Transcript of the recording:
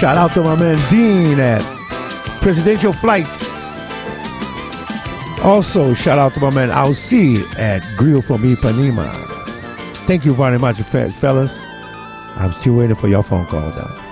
Shout out to my man Dean at Presidential Flights. Also, shout out to my man Alci at Grill from Ipanema. Thank you very much, fellas. I'm still waiting for your phone call, though.